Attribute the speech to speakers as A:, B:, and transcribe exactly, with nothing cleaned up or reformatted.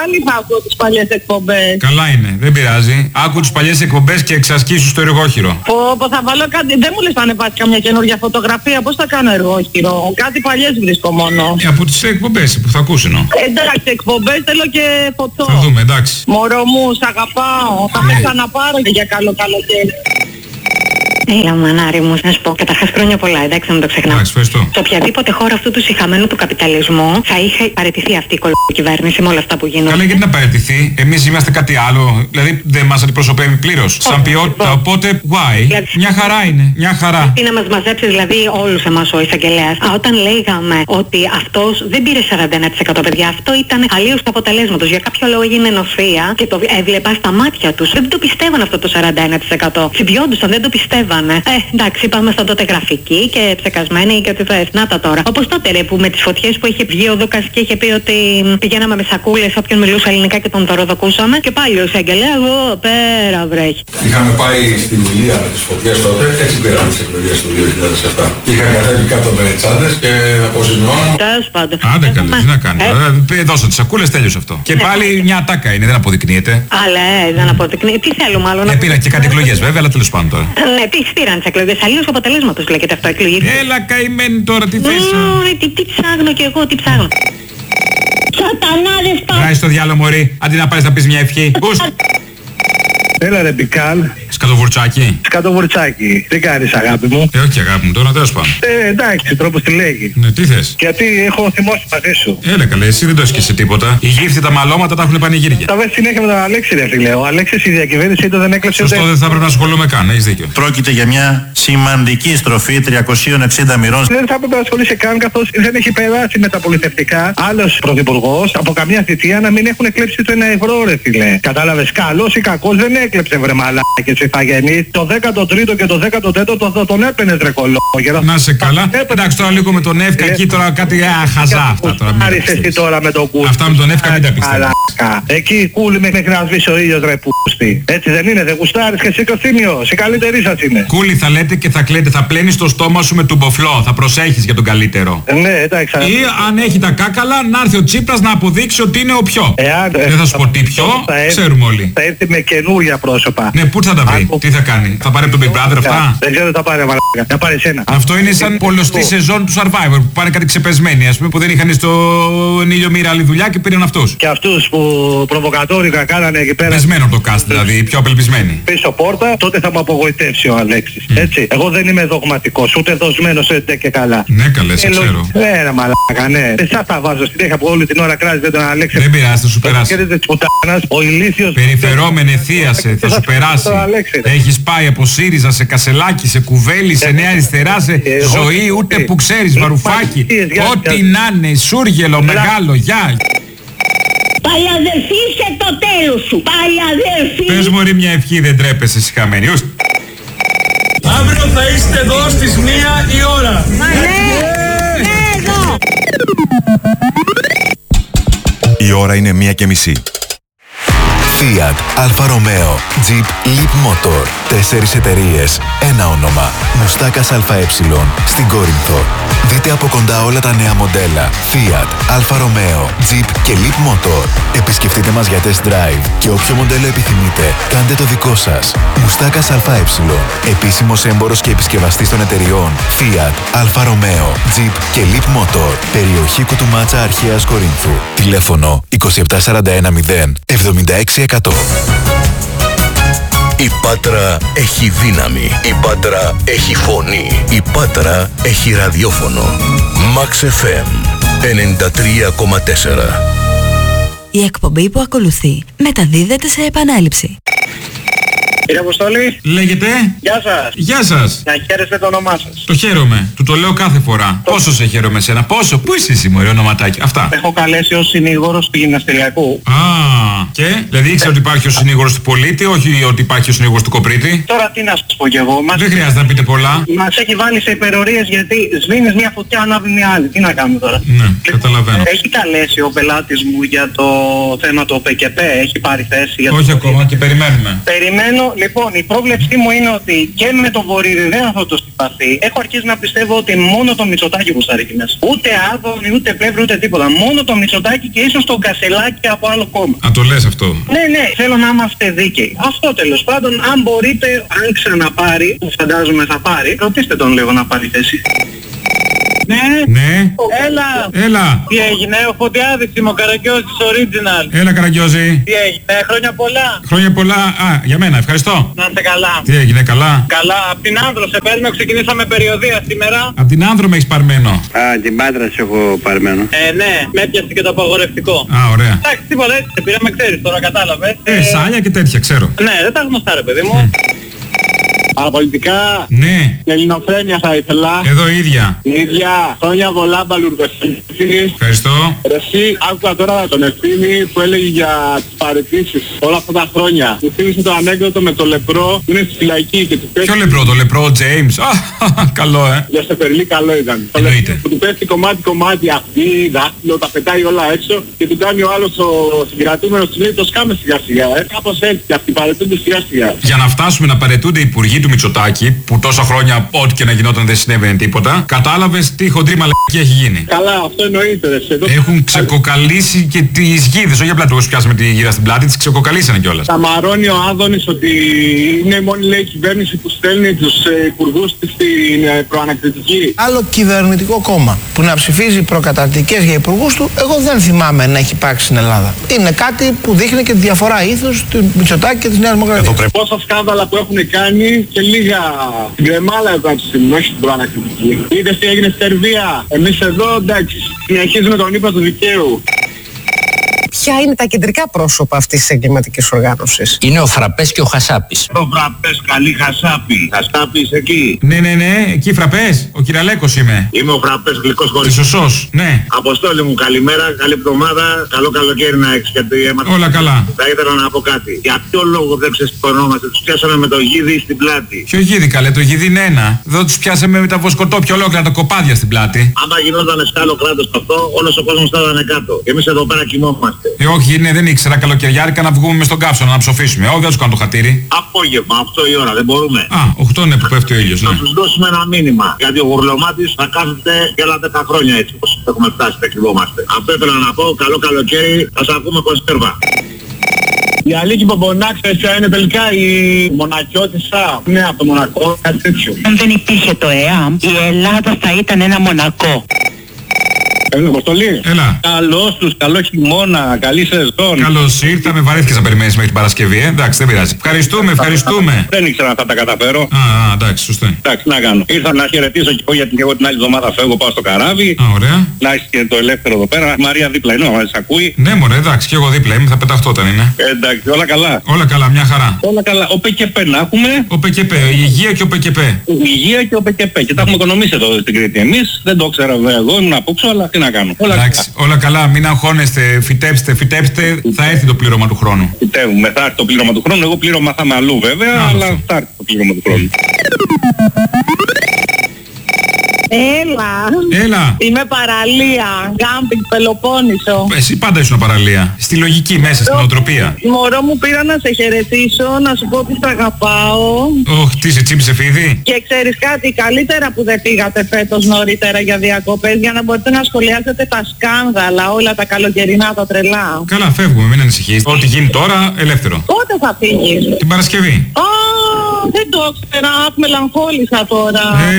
A: πάλι θα ακούω τις παλιές εκπομπές.
B: Καλά είναι, δεν πειράζει. Άκου τις παλιές εκπομπές και εξασκήσου στο εργόχειρο.
A: Πω, πω, θα βάλω κάτι. Δεν μου λες να ανεβάσει καμιά καινούργια φωτογραφία. Πώς θα κάνω εργόχειρο. Κάτι παλιές βρίσκω μόνο.
B: Ε, από τις εκπομπές που θα ακούσει εννοώ.
A: Εντάξει, εκπομπές θέλω και φωτό.
B: Θα δούμε, εντάξει.
A: Μωρό μου, σ' αγαπάω. Θα με ξαναπάρω και για καλό καλοκαίρι.
C: Έλα, μανάρι μου, να σου πω. Καταρχάς, χρόνια πολλά, εντάξει, να μην το ξεχνάω.
B: Εντάξει, ευχαριστώ.
C: Σε οποιαδήποτε χώρα αυτού του σιχαμένου του καπιταλισμού θα είχε παραιτηθεί αυτή η κολοκυβέρνηση με όλα αυτά που γίνονται.
B: Καλά, γιατί να παραιτηθεί. Εμείς είμαστε κάτι άλλο. Δηλαδή δεν μας αντιπροσωπεύει πλήρως. Σαν ποιότητα. Οπότε, why.
C: Δηλαδή,
B: μια χαρά είναι. Μια χαρά.
C: Τι να μας μαζέψει δηλαδή όλους εμάς ο εισαγγελέας. Α, όταν λέγαμε ότι αυτός δεν πήρε σαράντα ένα τοις εκατό, παιδιά, αυτό ήταν αλλίως του αποτελέσματος. Για κάποιο λόγο έγινε νοσία και το έβλεπα στα μάτια τους. Δεν το πιστεύαν αυτό το σαράντα ένα τοις εκατό. Συμπιόντουσαν, δεν το πιστεύαν. Ε, εντάξει, είπαμε στον τότε γραφική και ψεκασμένη και ότι θες. Να τα τώρα. Όπως τότε ρε, που με τις φωτιές που είχε βγει ο Δούκας και είχε πει ότι πηγαίναμε με σακούλες όποιον μιλούσε ελληνικά και τον δωροδοκούσαμε. Και πάλι ο εισαγγελέας, εγώ πέρα βρέχει.
D: Είχαμε πάει στη Μιλία με τις φωτιές τότε, έτσι πήραμε τις εκλογές του δύο χιλιάδες επτά. Είχαν κατέβει κάτω με τσάντες και αποζημιώναμε.
C: Τέλος πάντων.
B: Άντε καλέ, τι να κάνει. Ε, δώσε τις σακούλες, τέλειωσε αυτό. Και πάλι μια ατάκα είναι, δεν αποδεικνύεται.
C: Αλλά ε, δεν αποδεικνύει. Τι θέλουμε άλλο να.
B: Ε, πήραν και κάτι εκλογές βέβαια, αλλά τέλος πάντων τώρα.
C: Ναι, τι πήραν τις εκλογές. Αλλίως αποτελέσματος λέγεται αυτό, εκλογή.
B: Έλα καημένη τώρα, τι θες.
C: Mm, τι, τι ψάχνω κι εγώ, τι ψάχνω.
A: Σατανάδες πα...
B: Γράφει στο διάλογο μωρή, αντί να πάρεις να πεις μια ευχή. Πούς.
E: Έλα ρε Μπικάλ.
B: Σκατοβουρτσάκι.
E: Σκατοβουρτσάκι. Τι κάνεις αγάπη μου.
B: Ε, όχι αγάπη μου, τώρα τέλος πάντων.
E: Ε, εντάξει, τρόπος τη λέγει.
B: Ναι, τι θες.
E: Γιατί έχω θυμώσει μαζί σου.
B: Έλα καλέ, εσύ δεν το έχεις και σε τίποτα. Οι γύφτοι τα μαλώματα τα έχουν πανηγύρια.
E: Τα βες συνέχεια με τον Αλέξη ρε φίλε. Ο Αλέξης η διακυβέρνηση του δεν έκλεψε ούτε.
B: Σωστό, δεν θα πρέπει να ασχολούμαι καν, έχεις δίκιο.
F: Πρόκειται για μια σημαντική στροφή τριακοσίων εξήντα μοιρών.
E: Δεν θα έπρεπε να ασχολείσαι καν καθώς δεν έχει περάσει με τα πολιτευτικά άλλος πρωθυπουργός από καμιά θητεία να μην έχουν εκλέψει το ένα ευρώ ρε φίλε. Κατάλαβες, καλός ή κακός δεν έκλεψε βρε μαλάκες Ιθαγενείς. Το δέκατο τρίτο και το δέκατο τέταρτο το, τον έπαινες ρε κολόγερα.
B: Να σε καλά. Εντάξει τώρα λίγο με τον Εύκα εκεί τώρα κάτι α, χαζά αυτά τώρα.
E: Άρισες εσύ τώρα με τον κούλι.
B: Αυτά με τον Εύκα μην τα πιστεύω.
E: Εκεί κούλι μέχρι να σβήσει ο ήλιος ρε πούστη. Έτσι δεν είναι, δεν γουστάρεις και εσύ Κωστίνιος. Η καλύτερη σας είναι.
B: Κούλι θα λέτε και θα κλαίτε, θα πλένεις το στόμα σου με τουμποφλό. Θα προσέχεις για τον καλύτερο.
E: Ναι, εντάξει.
B: Ή αν έχει τα κάκαλα να έρθει ο Τσίπρας να αποδείξει ότι είναι ο πιο.
E: Εάν,
B: δεν θα σου πω τι πιο, ξέρουμε όλοι.
E: Θα έρθει με καινούργια πρόσωπα.
B: Ναι, πού θα τα βρει, τι θα κάνει, θα πάρει από τον Big Brother αυτά.
E: Δεν ξέρω τι θα πάρει, μαλάκα. Θα πάρει εσένα.
B: Αυτό είναι σαν πολλωστή σεζόν του Survivor που πάνε κάτι ξεπεσμένοι, ας πούμε, που δεν είχαν στον ήλιο μοίρα άλλη δουλειά και πήραν αυτούς.
E: Και αυτούς που προβοκατόρικα κάνανε εκεί πέρα.
B: Πεσμένο το cast δηλαδή, οι πιο απελπισμένοι.
E: Πίσω πόρτα, τότε θα με απογοητεύσει ο Αλέξης. Mm. Έτσι. Εγώ δεν είμαι δογματικός, ούτε δοσμένος έτσι και καλά.
B: Ναι, καλέ, σε ξέρω.
E: Ναι, ρε μαλάκα, ναι. Εσάς θα βάζω στην τέχεια που όλη την ώρα κράζετε τον Αλέξη.
B: Δεν πειράζει, θα σου περάσει.
E: Ο ηλίθιος.
B: Περιφερόμενε θίασε, θα σου περάσει. Έχεις πάει από ΣΥΡΙΖΑ σε Κασελάκι, σε Κουβέλη, σε Νέα Αριστερά, σε Ζωή, ούτε που ξέρεις, Βαρουφάκι. Ό,τι να είναι, Σούργελο, μεγάλο, γεια.
A: Παλιαδερφή είσαι το τέλος σου. Παλιαδερφή.
B: Πες μωρή μια ευχή, δεν τρέπεσαι συχαμένη.
G: Αύριο θα είστε εδώ στις μία η ώρα.
A: Μα ναι, ναι εδώ.
H: Η ώρα είναι μία και μισή. Fiat, Alfa Romeo, Jeep, Leap Motor. Τέσσερις εταιρείες, ένα όνομα. Μουστάκας ΑΕ στην Κόρινθο. Δείτε από κοντά όλα τα νέα μοντέλα Fiat, Alfa Romeo, Jeep και Leap Motor. Επισκεφτείτε μας για test drive και όποιο μοντέλο επιθυμείτε, κάντε το δικό σας. Μουστάκας ΑΕ, επίσημος έμπορος και επισκευαστής των εταιριών Fiat, Alfa Romeo, Jeep και Leap Motor. Περιοχή Κουτουμάτσα Αρχαίας Κορίνθου. Τηλέφωνο είκοσι επτά σαράντα ένα μηδέν εβδομήντα έξι εκατό.
I: Η Πάτρα έχει δύναμη. Η Πάτρα έχει φωνή. Η Πάτρα έχει ραδιόφωνο. Max εφ εμ ενενήντα τρία κόμμα τέσσερα.
J: Η εκπομπή που ακολουθεί μεταδίδεται σε επανάληψη.
E: Κύριε Αποστόλη.
B: Λέγεται.
E: Γεια σας.
B: Γεια σας.
E: Να χαίρεστε το όνομά σας.
B: Το χαίρομαι. Του το λέω κάθε φορά. Το... Πόσο σε χαίρομαι εσένα. Πόσο. Πού είσαι εσύ μωρέ ονοματάκι. Αυτά.
E: Έχω καλέσει ως συνήγορος του γυμναστηριακού.
B: Α, και, δηλαδή ήξερα ότι υπάρχει ο συνήγορος του πολίτη, όχι ότι υπάρχει ο συνήγορος του κοπρίτη.
E: Τώρα τι να σας πω κι εγώ. Μας...
B: Δεν χρειάζεται να πείτε πολλά.
E: Μας έχει βάλει σε υπερορίες γιατί σβήνεις μια φωτιά, ανάβει μια άλλη. Τι να κάνουμε τώρα.
B: Ναι, καταλαβαίνω.
E: Έχει καλέσει ο πελάτης μου για το θέμα του ΠΚΠ, έχει πάρει θέση για το...
B: Όχι ακόμα και περιμένουμε.
E: Περιμένω, λοιπόν, η πρόβλεψή μου είναι ότι και με το Βορύδη δεν θα το συμπαθεί. Έχω αρχίσει να πιστεύω ότι μόνο το Μητσοτάκη που θα ρίχνει μέσα. Ούτε Άδωνη, ούτε Πλεύρη, ούτε τίποτα. Μόνο το Μητσοτάκη και ίσως το Κασελάκι από άλλο κόμμα.
B: Α, το λες αυτό.
E: Ναι, ναι, θέλω να είμαστε δίκαιοι. Αυτό τέλος πάντων, αν μπορείτε, αν ξαναπάρει, που φαντάζομαι θα πάρει, ρωτήστε τον λίγο να πάρει θέση.
K: Ναι.
B: Ναι.
K: Έλα.
B: Έλα.
K: Τι έγινε, ο Φωτιάδης είμαι, ο Καραγκιόζης original.
B: Έλα Καραγκιόζη.
K: Τι έγινε, χρόνια πολλά.
B: Χρόνια πολλά. Α, για μένα, ευχαριστώ.
K: Να είστε καλά.
B: Τι έγινε, καλά.
K: Καλά, απ' την Άνδρο σε παίρνω, ξεκινήσαμε περιοδία σήμερα.
B: Απ' την Άνδρο με έχεις παρμένο.
L: Α, την Πάτρα σε έχω παρμένο.
K: Ε, ναι, με έπιασε και το απαγορευτικό.
B: Α, ωραία.
K: Εντάξει, τίποτα έτσι, σε πήραμε, ξέρεις, τώρα κατάλαβες.
B: Ε, ε, σάλια και τέτοια, ξέρω.
K: Ναι, δεν τα γνωστά ρε παιδί μου.
L: Παραπολιτικά.
B: Ναι.
L: Ελληνοφρένεια θα ήθελα.
B: Εδώ ίδια.
L: Ίδια. Χρόνια πολλά Μπαλουργοσύνη.
B: Ευχαριστώ.
L: Εσύ άκουγα τώρα τον Ευθύμη που έλεγε για τις παραιτήσεις όλα αυτά τα χρόνια. Μου θύμισε το ανέκδοτο με το λεπρό που είναι στη φυλακή και του πέφτει.
B: Ποιο λεπρό, το λεπρό James. Α, καλό ε.
L: Για σε περλή καλό ήταν.
B: Εννοείται.
L: Που του πέφτει κομμάτι κομμάτι αυτή, δάχτυλο, τα πετάει όλα έξω και του κάνει ο άλλος ο συγκρατούμενος του λέει το σκάμε σιγά σιγά. Ε. Κάπως έτσι και αυτοί παρετούνται σιγά σιγά.
B: Για να φτάσουμε να παρετούνται οι υπουργοί του Μητσοτάκη, που τόσα χρόνια ό,τι και να γινόταν δεν συνέβαινε τίποτα, κατάλαβες τι χοντρή μαλακία έχει γίνει.
L: Καλά, αυτό εννοείται. Εδώ...
B: Έχουν ξεκοκαλίσει και τις γίδες, όχι απλά τους πιάσαμε τη γίδα στην πλάτη, τις ξεκοκαλίσανε κιόλας.
L: Θα μαρώνει ο Άδωνης ότι είναι η μόνη λέει κυβέρνηση που στέλνει τους ε, υπουργούς της στην ε, προανακριτική.
M: Άλλο κυβερνητικό κόμμα που να ψηφίζει προκαταρτικές για υπουργούς του, εγώ δεν θυμάμαι να έχει υπάρξει στην Ελλάδα. Είναι κάτι που δείχνει και τη διαφορά ήθους του Μητσοτάκη και της Νέας Δημοκρατίας.
L: Πόσα σκάνδαλα που έχουν κάνει και λίγα στην κρεμάλα εδώ του στείλουν, όχι στην προανακριτική. Είδες τι έγινε στη Σερβία. Εμείς εδώ εντάξει, συνεχίζουμε τον ύπα του δικαίου.
N: Ποια είναι τα κεντρικά πρόσωπα αυτής της εγκληματικής οργάνωσης?
O: Είναι ο Φραπές και ο Χασάπης.
E: Το Φραπές, καλή Χασάπη. Χασάπης εκεί.
B: Ναι, ναι, ναι, εκεί Φραπές. Ο Κυραλέκος είμαι.
E: Είμαι ο Φραπές, γλυκός χωρίς.
B: Σωσός, ναι.
E: Αποστόλη μου, καλημέρα, καλή εβδομάδα. Καλό καλοκαίρι να έχεις γιατί έμαθα.
B: Όλα καλά.
E: Θα ήθελα να πω κάτι. Για ποιο λόγο δεν ξεσηκωνόμαστε, τους πιάσαμε με το γίδι στην πλάτη.
B: Ποιο γίδι καλέ, το γίδι είναι ένα. Εδώ τους πιάσαμε με τα βοσκοτόπια ολόκληρα τα κοπάδια στην πλάτη.
E: Άμα γινόταν σε άλλο κράτος αυτό, όλος ο κόσμος θα ήταν κάτω. Και εμείς εδώ πέρα κοιμόμαστε.
B: Ε, όχι, είναι, δεν ήξερα καλοκαιριάρικα να βγούμε μες στον κάψονα να ψοφήσουμε. Όχι, δεν τους κάνω το χατήρι.
E: Απόγευμα, οκτώ η ώρα, δεν μπορούμε.
B: Α, οκτώ είναι που πέφτει ο ήλιος, ναι.
E: Θα τους δώσουμε ένα μήνυμα. Γιατί ο γουρλωμάτης θα κάθεται και άλλα δέκα χρόνια έτσι όπως έχουμε φτάσει και κρυβόμαστε. Αυτό ήθελα να πω, καλό καλοκαίρι, θα σας ακούμε κονσέρβα.
L: Η Αλίκη Μπομπονά, ξέρεις ποια είναι τελικά η μονακιώτισσα. Ναι, από το Μονακό, κάτι τέτοιο.
P: Αν δεν υπήρχε το ΕΑΜ, η Ελλάδα θα ήταν ένα Μονακό.
L: Έλα, Αποστολή.
B: Έλα.
L: Καλώς τους, καλό χειμώνα, καλή σεζόν.
B: Καλώς ήρθαμε, βαρέθηκες να περιμένεις μέχρι την Παρασκευή, ε. Εντάξει, δεν πειράζει. Ευχαριστούμε, ευχαριστούμε.
L: Δεν ήξερα αν θα τα καταφέρω.
B: Α, α, εντάξει, σωστό.
L: Εντάξει, να κάνω. Ήρθα να χαιρετήσω και εγώ γιατί και εγώ την άλλη εβδομάδα φεύγω, πάω στο καράβι.
B: Α, ωραία.
L: Να έχεις και το ελεύθερο εδώ πέρα. Η Μαρία δίπλα είναι, μας ακούει.
B: Ναι, μωρέ, εντάξει, και εγώ δίπλα είμαι, θα πεταχτώ όταν είναι.
L: Ε, εντάξει, όλα καλά.
B: Όλα καλά, μια χαρά.
L: Όλα καλά. Ο ΠΚΠ να έχουμε.
B: Ο ΠΚΠ, η υγεία και ο ΠΚΠ.
L: Η υγεία και ο ΠΚΠ. Και τα έχουμε οικονομήσει εδώ στην Κρήτη. Εμείς δεν το ξέρω βέβαια εγώ, ήμουν απόξω, αλλά τι να κάνω. Όλα
B: εντάξει, όλα καλά, μην αγχώνεστε, φυτέψτε, φυτέψτε, θα έρθει το πλήρωμα του χρόνου.
L: Φυτεύουμε, θα έρθει το πλήρωμα του χρόνου. Εγώ πλήρωμα θα είμαι αλλού βέβαια, Α, αλλά θα έρθει το πλήρωμα του χρόνου.
A: Έλα.
B: Έλα.
A: Είμαι παραλία. Γκάμπινγκ Πελοπόννησο.
B: Εσύ πάντα ήσουν παραλία. Στη λογική μέσα, στην οτροπία.
A: Μωρό μου, πήρα να σε χαιρετήσω, να σου πω ότι σ' αγαπάω.
B: Ωχ, τι σε τσίμπησε φίδι.
A: Και ξέρεις κάτι, καλύτερα που δεν πήγατε φέτος νωρίτερα για διακοπές για να μπορείτε να σχολιάσετε τα σκάνδαλα, όλα τα καλοκαιρινά, τα τρελά.
B: Καλά, φεύγουμε, μην ανησυχείς. Ό,τι γίνει τώρα, ελεύθερο.
A: Πότε θα φύγεις?
B: Την Παρασκευή.
A: Α, δεν το ήξερα, μελαγχόλησα τώρα.
B: Ε,